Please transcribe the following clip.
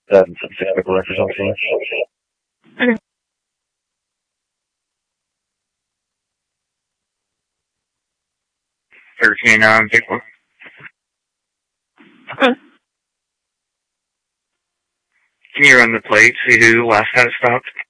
That's the records on scene. Okay. 13, take one. Okay. Can you run the plate, see who last had it stopped?